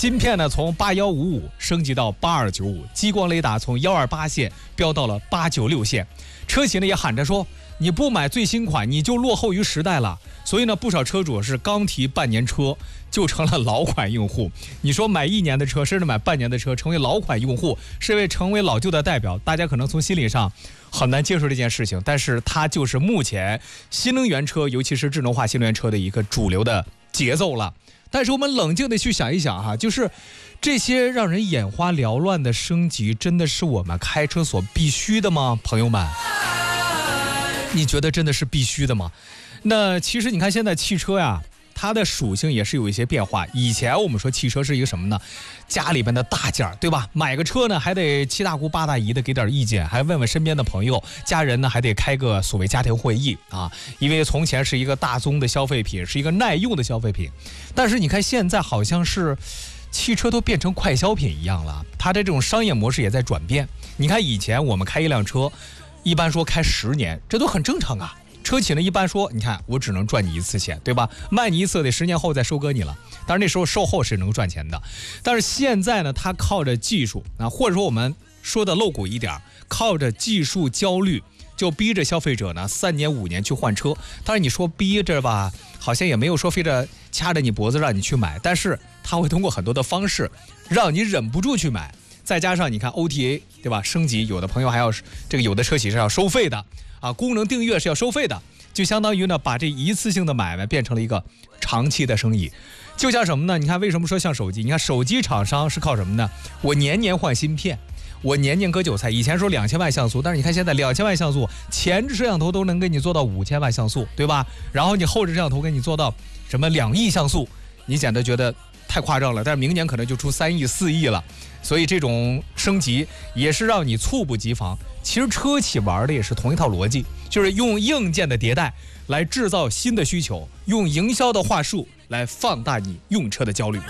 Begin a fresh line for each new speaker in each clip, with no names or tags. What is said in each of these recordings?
芯片呢从8155升级到8295，激光雷达从128线飙到了896线。车企呢也喊着说，你不买最新款你就落后于时代了。所以呢，不少车主是刚提半年车就成了老款用户。你说买1年的车，甚至买半年的车，成为老款用户，是成为老旧的代表。大家可能从心理上很难接受这件事情，但是它就是目前新能源车，尤其是智能化新能源车的一个主流的节奏了。但是我们冷静的去想一想哈，就是这些让人眼花缭乱的升级，真的是我们开车所必须的吗？朋友们，你觉得真的是必须的吗？那其实你看现在汽车呀，它的属性也是有一些变化。以前我们说汽车是一个什么呢？家里边的大件儿，对吧？买个车呢还得七大姑八大姨的给点意见，还问问身边的朋友家人呢，还得开个所谓家庭会议啊。因为从前是一个大宗的消费品，是一个耐用的消费品，但是你看现在好像是汽车都变成快消品一样了，它的这种商业模式也在转变。你看以前我们开一辆车，一般说开10年，这都很正常啊。车企呢一般说，你看我只能赚你一次钱，对吧？卖你一次得10年后再收割你了。当然那时候售后是能赚钱的，但是现在呢，它靠着技术啊，或者说我们说的露骨一点，靠着技术焦虑，就逼着消费者呢3年5年去换车。当然你说逼着吧，好像也没有说非着掐着你脖子让你去买，但是它会通过很多的方式让你忍不住去买。再加上你看 OTA 对吧，升级，有的朋友还要这个有的车企是要收费的啊，功能订阅是要收费的，就相当于呢把这一次性的买卖变成了一个长期的生意。就像什么呢？你看为什么说像手机？你看手机厂商是靠什么呢？我年年换芯片，我年年割韭菜。以前说2000万像素，但是你看现在2000万像素，前置摄像头都能给你做到5000万像素，对吧？然后你后置摄像头给你做到什么2亿像素，你显得觉得太夸张了。但是明年可能就出3亿4亿了。所以这种升级也是让你猝不及防。其实车企玩的也是同一套逻辑，就是用硬件的迭代来制造新的需求，用营销的话术来放大你用车的焦虑。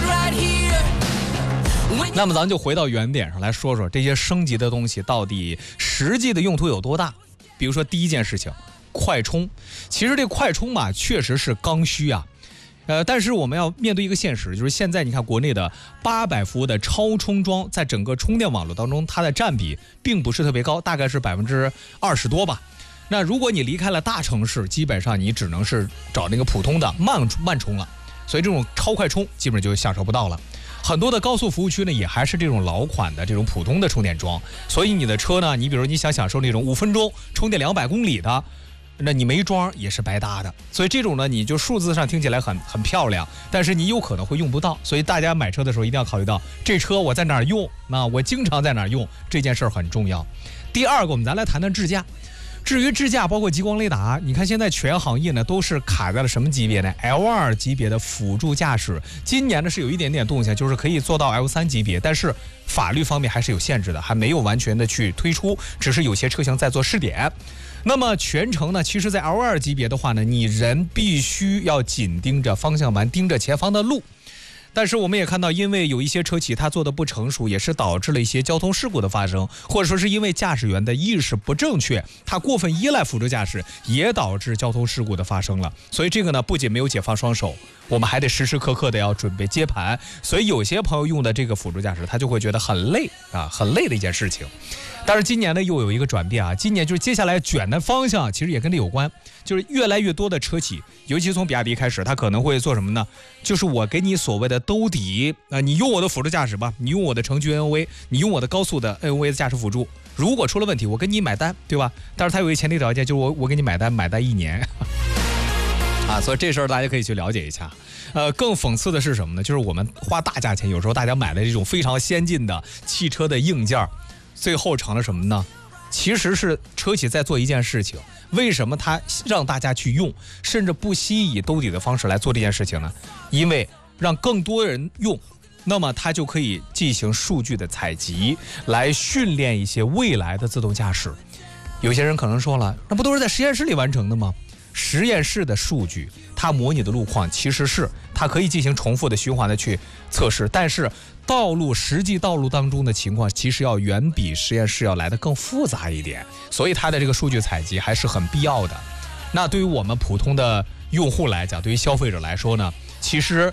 那么咱就回到原点上来说说这些升级的东西到底实际的用途有多大。比如说第一件事情，快充。其实这快充嘛，确实是刚需啊。但是我们要面对一个现实，就是现在你看国内的800伏的超充桩在整个充电网络当中，它的占比并不是特别高，大概是20%多吧。那如果你离开了大城市，基本上你只能是找那个普通的慢充了，所以这种超快充基本上就享受不到了。很多的高速服务区呢，也还是这种老款的这种普通的充电桩，所以你的车呢，你比如你想享受那种5分钟充电200公里的，那你没装也是白搭的。所以这种呢，你就数字上听起来很漂亮，但是你有可能会用不到。所以大家买车的时候一定要考虑到这车我在哪儿用，那我经常在哪儿用，这件事儿很重要。第二个，咱来谈谈智驾。至于智驾，包括激光雷达，你看现在全行业呢都是卡在了什么级别呢？ L2 级别的辅助驾驶。今年呢是有一点点动向，就是可以做到 L3 级别，但是法律方面还是有限制的，还没有完全的去推出，只是有些车型在做试点。那么全程呢，其实在 L2 级别的话呢，你人必须要紧盯着方向盘，盯着前方的路。但是我们也看到，因为有一些车企它做的不成熟，也是导致了一些交通事故的发生，或者说是因为驾驶员的意识不正确，他过分依赖辅助驾驶，也导致交通事故的发生了。所以这个呢，不仅没有解放双手，我们还得时时刻刻的要准备接盘。所以有些朋友用的这个辅助驾驶，他就会觉得很累啊，很累的一件事情。但是今年呢又有一个转变啊，今年就是接下来卷的方向其实也跟这有关，就是越来越多的车企，尤其从比亚迪开始，它可能会做什么呢？就是我给你所谓的兜底你用我的辅助驾驶吧，你用我的程序 NOA， 你用我的高速的 NOA 的驾驶辅助，如果出了问题我跟你买单，对吧？但是它有一个前提条件，就是我给你买单1年啊，所以这事儿大家可以去了解一下。更讽刺的是什么呢？就是我们花大价钱，有时候大家买的这种非常先进的汽车的硬件，最后成了什么呢？其实是车企在做一件事情。为什么它让大家去用，甚至不惜以兜底的方式来做这件事情呢？因为让更多人用，那么它就可以进行数据的采集，来训练一些未来的自动驾驶。有些人可能说了，那不都是在实验室里完成的吗？实验室的数据，它模拟的路况其实是它可以进行重复的循环的去测试，但是实际道路当中的情况其实要远比实验室要来得更复杂一点，所以它的这个数据采集还是很必要的。那对于我们普通的用户来讲，对于消费者来说呢，其实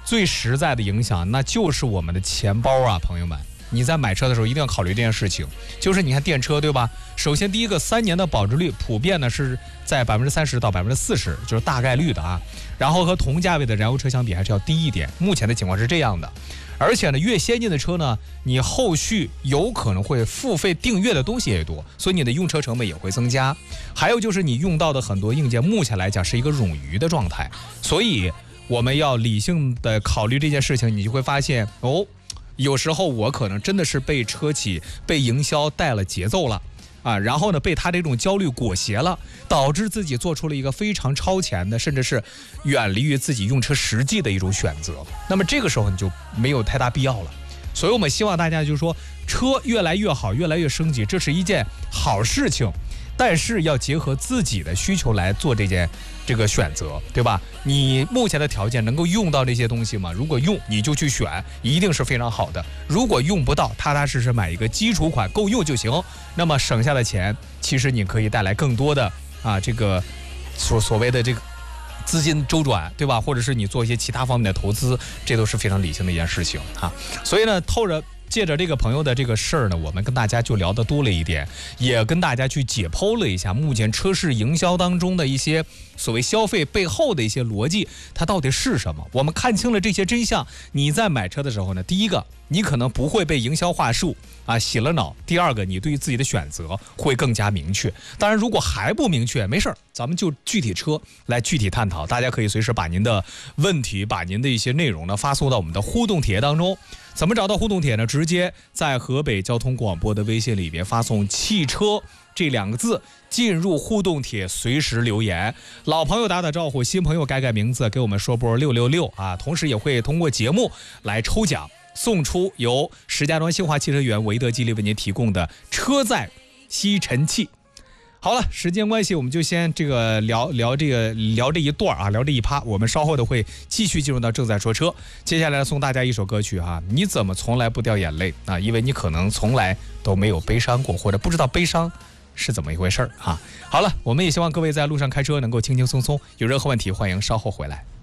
最实在的影响那就是我们的钱包啊，朋友们。你在买车的时候一定要考虑这件事情，就是你看电车对吧？首先第一个3年的保值率普遍呢是在30%到40%，就是大概率的啊。然后和同价位的燃油车相比还是要低一点，目前的情况是这样的。而且呢，越先进的车呢，你后续有可能会付费订阅的东西也多，所以你的用车成本也会增加。还有就是你用到的很多硬件，目前来讲是一个冗余的状态，所以我们要理性的考虑这件事情，你就会发现哦。有时候我可能真的是被车企、被营销带了节奏了啊，然后呢被他这种焦虑裹挟了，导致自己做出了一个非常超前的，甚至是远离于自己用车实际的一种选择。那么这个时候你就没有太大必要了。所以我们希望大家就是说，车越来越好，越来越升级，这是一件好事情。但是要结合自己的需求来做这个选择，对吧？你目前的条件能够用到这些东西吗？如果用，你就去选，一定是非常好的。如果用不到，踏踏实实买一个基础款够用就行。那么省下的钱，其实你可以带来更多的这个所谓的这个资金周转，对吧？或者是你做一些其他方面的投资，这都是非常理性的一件事情哈。所以呢，借着这个朋友的这个事儿呢，我们跟大家就聊得多了一点，也跟大家去解剖了一下目前车市营销当中的一些所谓消费背后的一些逻辑，它到底是什么？我们看清了这些真相，你在买车的时候呢，第一个，你可能不会被营销话术洗了脑；第二个，你对于自己的选择会更加明确。当然，如果还不明确，没事儿，咱们就具体车来具体探讨。大家可以随时把您的问题、把您的一些内容呢发送到我们的互动帖当中。怎么找到互动帖呢？直接在河北交通广播的微信里边发送汽车这2个字进入互动帖，随时留言。老朋友打打招呼，新朋友改改名字，给我们说波666啊！同时也会通过节目来抽奖，送出由石家庄新华汽车园维德吉利为您提供的车载吸尘器。好了，时间关系，我们就先聊这一段啊，聊这一趴。我们稍后的会继续进入到正在说车。接下来送大家一首歌曲哈，你怎么从来不掉眼泪啊？因为你可能从来都没有悲伤过，或者不知道悲伤是怎么一回事哈。好了，我们也希望各位在路上开车能够轻轻松松，有任何问题欢迎稍后回来。